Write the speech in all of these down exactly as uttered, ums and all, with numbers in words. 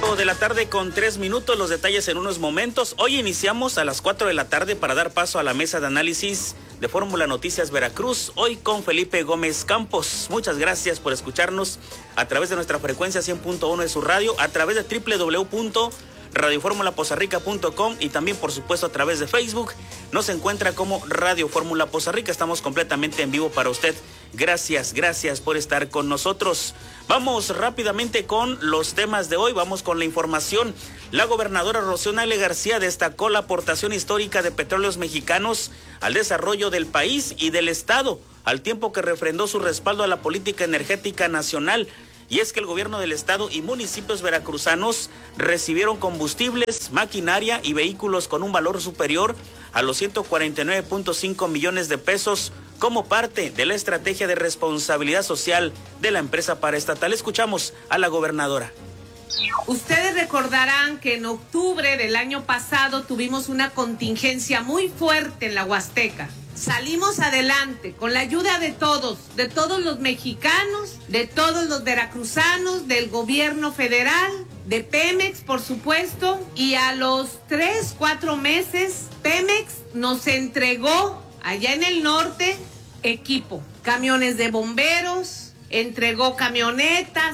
cuatro de la tarde con tres minutos, los detalles en unos momentos. Hoy iniciamos a las cuatro de la tarde para dar paso a la mesa de análisis de Fórmula Noticias Veracruz, hoy con Felipe Gómez Campos. Muchas gracias por escucharnos a través de nuestra frecuencia cien punto uno de su radio, a través de doble u doble u doble u punto radio fórmula poza rica punto com y también por supuesto a través de Facebook. Nos encuentra como Radio Fórmula Poza Rica. Estamos completamente en vivo para usted. Gracias, gracias por estar con nosotros. Vamos rápidamente con los temas de hoy. Vamos con la información. La gobernadora Rocío Nale García destacó la aportación histórica de Petróleos Mexicanos al desarrollo del país y del estado, al tiempo que refrendó su respaldo a la política energética nacional. Y es que el gobierno del estado y municipios veracruzanos recibieron combustibles, maquinaria y vehículos con un valor superior a los ciento cuarenta y nueve punto cinco millones de pesos como parte de la estrategia de responsabilidad social de la empresa paraestatal. Escuchamos a la gobernadora. Ustedes recordarán que en octubre del año pasado tuvimos una contingencia muy fuerte en la Huasteca. Salimos adelante con la ayuda de todos, de todos los mexicanos, de todos los veracruzanos, del gobierno federal, de Pemex, por supuesto, y a los tres, cuatro meses, Pemex nos entregó allá en el norte equipo, camiones de bomberos, entregó camionetas,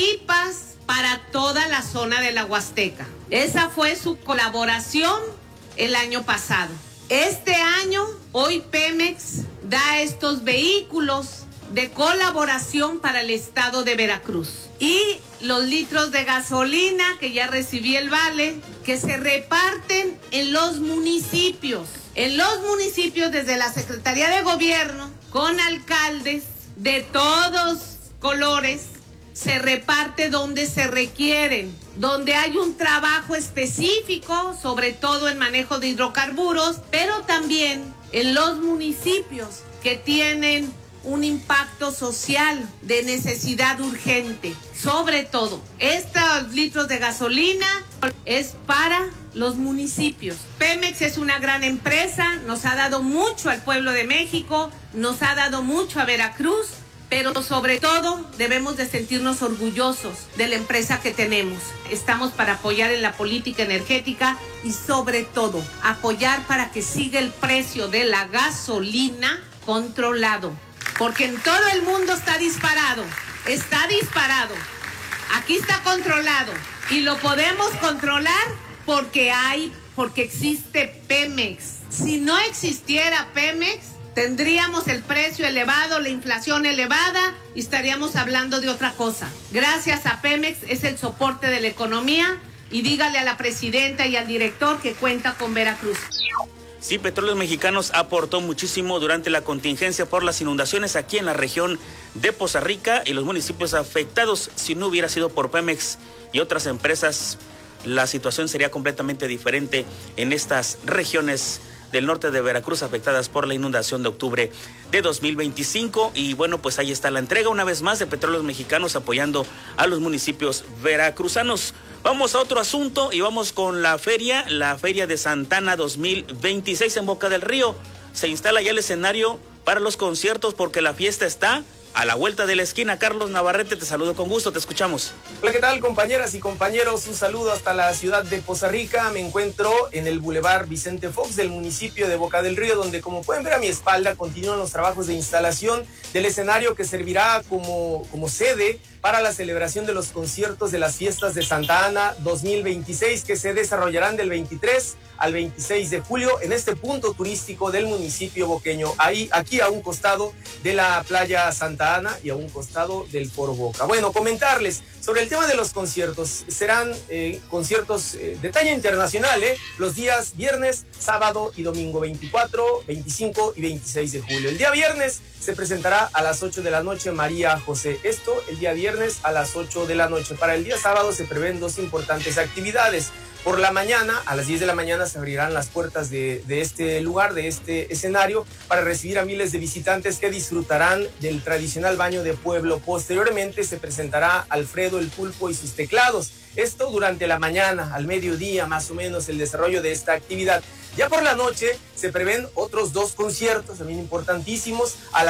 pipas para toda la zona de la Huasteca. Esa fue su colaboración el año pasado. Este año, hoy Pemex da estos vehículos de colaboración para el estado de Veracruz. Y los litros de gasolina, que ya recibí el vale, que se reparten en los municipios. En los municipios, desde la Secretaría de Gobierno, con alcaldes de todos colores, se reparte donde se requieren, donde hay un trabajo específico, sobre todo en manejo de hidrocarburos, pero también en los municipios que tienen un impacto social de necesidad urgente. Sobre todo, estos litros de gasolina es para los municipios. Pemex es una gran empresa, nos ha dado mucho al pueblo de México, nos ha dado mucho a Veracruz, pero sobre todo debemos de sentirnos orgullosos de la empresa que tenemos. Estamos para apoyar en la política energética y sobre todo apoyar para que siga el precio de la gasolina controlado. Porque en todo el mundo está disparado, está disparado. Aquí está controlado y lo podemos controlar porque hay, porque existe Pemex. Si no existiera Pemex, tendríamos el precio elevado, la inflación elevada y estaríamos hablando de otra cosa. Gracias a Pemex es el soporte de la economía y dígale a la presidenta y al director que cuenta con Veracruz. Sí, Petróleos Mexicanos aportó muchísimo durante la contingencia por las inundaciones aquí en la región de Poza Rica y los municipios afectados. Si no hubiera sido por Pemex y otras empresas, la situación sería completamente diferente en estas regiones del norte de Veracruz afectadas por la inundación de octubre de dos mil veinticinco. Y bueno, pues ahí está la entrega una vez más de Petróleos Mexicanos apoyando a los municipios veracruzanos. Vamos a otro asunto y vamos con la feria, la Feria de Santana dos mil veintiséis en Boca del Río. Se instala ya el escenario para los conciertos porque la fiesta está a la vuelta de la esquina. Carlos Navarrete, te saludo con gusto, te escuchamos. Hola, ¿qué tal, compañeras y compañeros? Un saludo hasta la ciudad de Poza Rica. Me encuentro en el Boulevard Vicente Fox del municipio de Boca del Río, donde, como pueden ver a mi espalda, continúan los trabajos de instalación del escenario que servirá como, como sede para la celebración de los conciertos de las fiestas de Santa Ana dos mil veintiséis, que se desarrollarán del veintitrés al veintiséis de julio en este punto turístico del municipio boqueño, ahí, aquí a un costado de la playa Santa Ana y a un costado del Foro Boca. Bueno, comentarles sobre el tema de los conciertos. Serán eh, conciertos eh, de talla internacional, eh, los días viernes, sábado y domingo veinticuatro, veinticinco y veintiséis de julio. El día viernes se presentará a las ocho de la noche María José. Esto el día viernes a las ocho de la noche. Para el día sábado se prevén dos importantes actividades. Por la mañana, a las diez de la mañana, se abrirán las puertas de, de este lugar, de este escenario, para recibir a miles de visitantes que disfrutarán del tradicional baño de pueblo. Posteriormente se presentará Alfredo el Pulpo y sus teclados. Esto durante la mañana, al mediodía más o menos, el desarrollo de esta actividad. Ya por la noche se prevén otros dos conciertos, también importantísimos. A las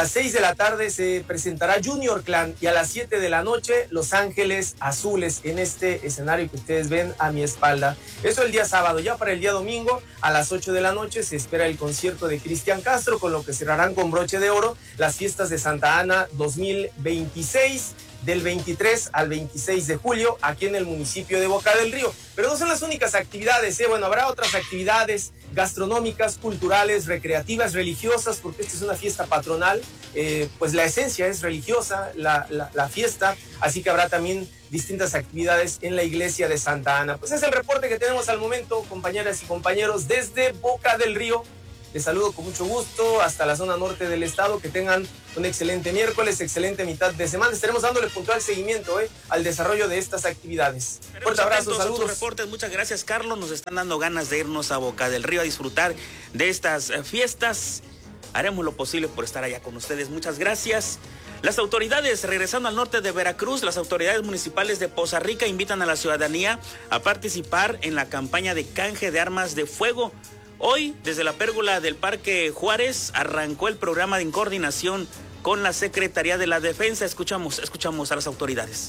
las seis de la tarde se presentará Junior Clan y a las siete de la noche Los Ángeles Azules en este escenario que ustedes ven a mi espalda. Eso el día sábado. Ya para el día domingo a las ocho de la noche se espera el concierto de Cristian Castro, con lo que cerrarán con broche de oro las fiestas de Santa Ana dos mil veintiséis. Del veintitrés al veintiséis de julio, aquí en el municipio de Boca del Río. Pero no son las únicas actividades, ¿eh? Bueno, habrá otras actividades gastronómicas, culturales, recreativas, religiosas, porque esta es una fiesta patronal, eh, pues la esencia es religiosa, la, la, la fiesta, así que habrá también distintas actividades en la iglesia de Santa Ana. Pues es el reporte que tenemos al momento, compañeras y compañeros, desde Boca del Río. Les saludo con mucho gusto hasta la zona norte del estado. Que tengan un excelente miércoles, excelente mitad de semana. Estaremos dándole puntual seguimiento eh, al desarrollo de estas actividades. Fuerte abrazo, saludos. Reportes. Muchas gracias, Carlos. Nos están dando ganas de irnos a Boca del Río a disfrutar de estas fiestas. Haremos lo posible por estar allá con ustedes. Muchas gracias. Las autoridades, regresando al norte de Veracruz, las autoridades municipales de Poza Rica invitan a la ciudadanía a participar en la campaña de canje de armas de fuego. Hoy, desde la pérgola del Parque Juárez, arrancó el programa de coordinación con la Secretaría de la Defensa. Escuchamos, escuchamos a las autoridades.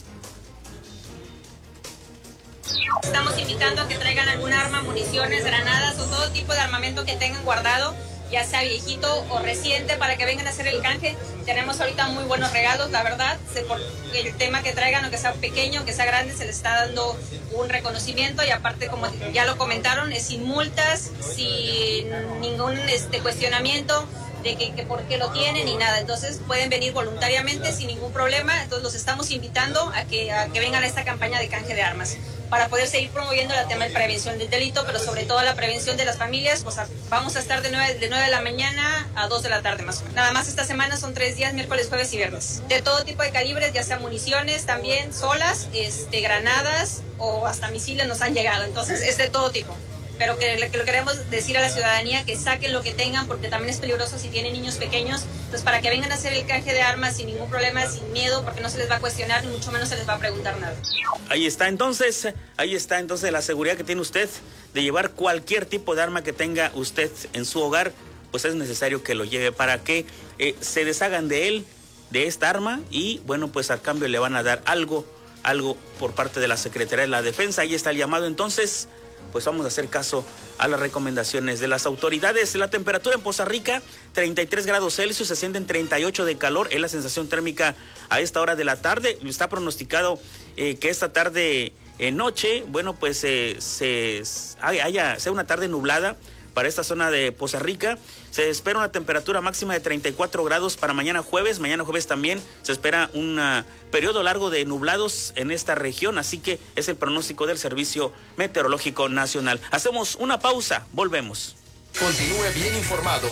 Estamos invitando a que traigan algún arma, municiones, granadas o todo tipo de armamento que tengan guardado, ya sea viejito o reciente, para que vengan a hacer el canje. Tenemos ahorita muy buenos regalos, la verdad. Por el tema que traigan, o que sea pequeño, o que sea grande, se les está dando un reconocimiento, y aparte, como ya lo comentaron, es sin multas, sin ningún este, cuestionamiento de que, que por qué lo tienen ni nada. Entonces pueden venir voluntariamente sin ningún problema. Entonces los estamos invitando a que, a que vengan a esta campaña de canje de armas, para poder seguir promoviendo el tema de prevención del delito, pero sobre todo la prevención de las familias. Pues vamos a estar de nueve, de nueve de la mañana a dos de la tarde más o menos. Nada más esta semana son tres días, miércoles, jueves y viernes. De todo tipo de calibres, ya sea municiones también, solas, este, granadas o hasta misiles nos han llegado. Entonces es de todo tipo. Pero que, que lo queremos decir a la ciudadanía, que saquen lo que tengan, porque también es peligroso si tienen niños pequeños. Entonces, para que vengan a hacer el canje de armas sin ningún problema, sin miedo, porque no se les va a cuestionar, ni mucho menos se les va a preguntar nada. Ahí está entonces, ahí está entonces la seguridad que tiene usted de llevar cualquier tipo de arma que tenga usted en su hogar. Pues es necesario que lo lleve para que eh, se deshagan de él, de esta arma, y bueno, pues a cambio le van a dar algo, algo por parte de la Secretaría de la Defensa. Ahí está el llamado entonces. Pues vamos a hacer caso a las recomendaciones de las autoridades. La temperatura en Poza Rica, treinta y tres grados Celsius, se sienten treinta y ocho de calor. Es la sensación térmica a esta hora de la tarde. Está pronosticado eh, que esta tarde, eh, noche, bueno, pues eh, se haya, sea una tarde nublada para esta zona de Poza Rica. Se espera una temperatura máxima de treinta y cuatro grados para mañana jueves. Mañana jueves también se espera un uh, periodo largo de nublados en esta región, así que es el pronóstico del Servicio Meteorológico Nacional. Hacemos una pausa, volvemos. Continúe bien informado.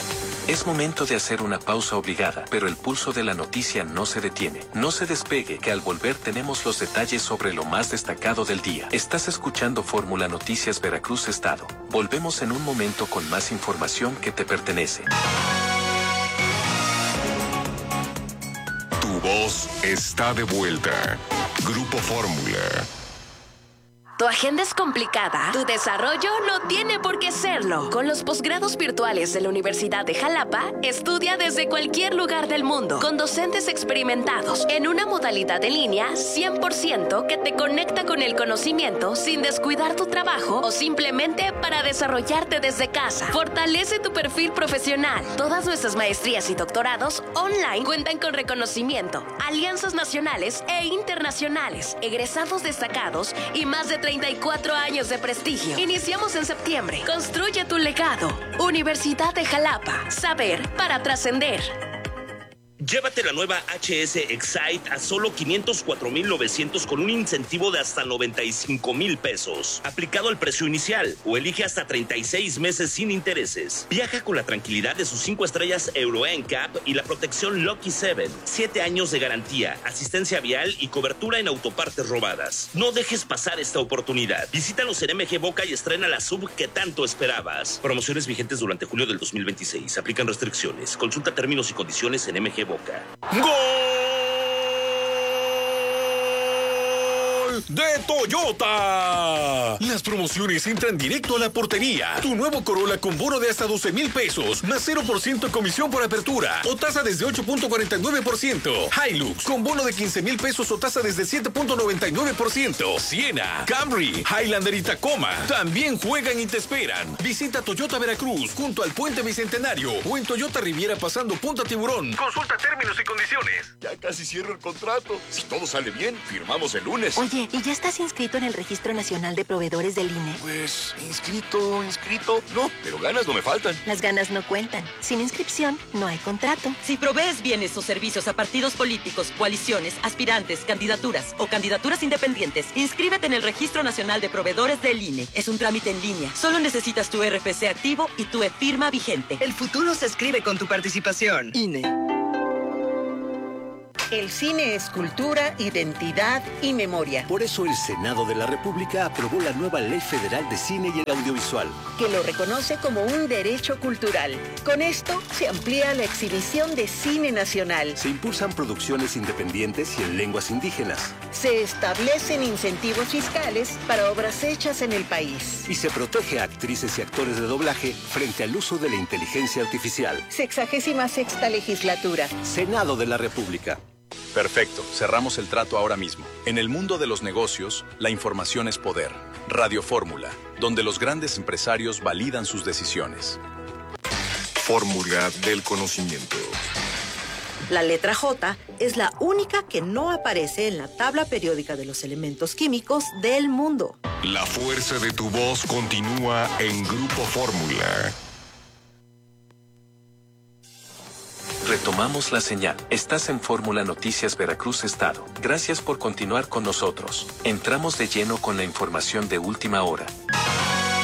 Es momento de hacer una pausa obligada, pero el pulso de la noticia no se detiene. No se despegue, que al volver tenemos los detalles sobre lo más destacado del día. Estás escuchando Fórmula Noticias Veracruz Estado. Volvemos en un momento con más información que te pertenece. Tu voz está de vuelta. Grupo Fórmula. ¿Tu agenda es complicada? ¿Tu desarrollo no tiene por qué serlo? Con los posgrados virtuales de la Universidad de Jalapa, estudia desde cualquier lugar del mundo, con docentes experimentados, en una modalidad en línea cien por ciento que te conecta con el conocimiento sin descuidar tu trabajo o simplemente para desarrollarte desde casa. Fortalece tu perfil profesional. Todas nuestras maestrías y doctorados online cuentan con reconocimiento, alianzas nacionales e internacionales, egresados destacados y más de treinta y cuatro años de prestigio. Iniciamos en septiembre. Construye tu legado. Universidad de Jalapa. Saber para trascender. Llévate la nueva H S Excite a solo quinientos cuatro mil novecientos con un incentivo de hasta noventa y cinco mil pesos, aplicado al precio inicial, o elige hasta treinta y seis meses sin intereses. Viaja con la tranquilidad de sus cinco estrellas Euro N C A P y la protección Lucky siete, siete años de garantía, asistencia vial y cobertura en autopartes robadas. No dejes pasar esta oportunidad. Visítanos en M G Boca y estrena la sub que tanto esperabas. Promociones vigentes durante julio del dos mil veintiséis. Aplican restricciones. Consulta términos y condiciones en M G Boca. ¡Gol especial de Toyota. Las promociones entran directo a la portería. Tu nuevo Corolla con bono de hasta doce mil pesos, más cero por ciento comisión por apertura o tasa desde ocho punto cuarenta y nueve por ciento. Hilux con bono de quince mil pesos o tasa desde siete punto noventa y nueve por ciento. Siena, Camry, Highlander y Tacoma también juegan y te esperan. Visita Toyota Veracruz junto al Puente Bicentenario o en Toyota Riviera pasando Punta Tiburón. Consulta términos y condiciones. Ya casi cierro el contrato. Si todo sale bien, firmamos el lunes. Oye, ¿y ya estás inscrito en el Registro Nacional de Proveedores del I N E? Pues, inscrito, inscrito. No, pero ganas no me faltan. Las ganas no cuentan. Sin inscripción, no hay contrato. Si provees bienes o servicios a partidos políticos, coaliciones, aspirantes, candidaturas o candidaturas independientes, inscríbete en el Registro Nacional de Proveedores del I N E. Es un trámite en línea. Solo necesitas tu R F C activo y tu e-firma vigente. El futuro se escribe con tu participación. I N E. El cine es cultura, identidad y memoria. Por eso el Senado de la República aprobó la nueva Ley Federal de Cine y el Audiovisual, que lo reconoce como un derecho cultural. Con esto se amplía la exhibición de cine nacional. Se impulsan producciones independientes y en lenguas indígenas. Se establecen incentivos fiscales para obras hechas en el país. Y se protege a actrices y actores de doblaje frente al uso de la inteligencia artificial. Sexagésima sexta legislatura. Senado de la República. Perfecto, cerramos el trato ahora mismo. En el mundo de los negocios, la información es poder. Radio Fórmula, donde los grandes empresarios validan sus decisiones. Fórmula del conocimiento. La letra J es la única que no aparece en la tabla periódica de los elementos químicos del mundo. La fuerza de tu voz continúa en Grupo Fórmula. Retomamos la señal. Estás en Fórmula Noticias Veracruz Estado. Gracias por continuar con nosotros. Entramos de lleno con la información de última hora.